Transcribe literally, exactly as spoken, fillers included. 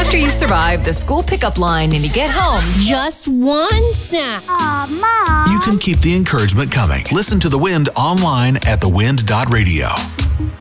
After you survive the school pickup line and you get home, just one snack. Aw, Mom. You can keep the encouragement coming. Listen to The Wind online at the wind dot radio.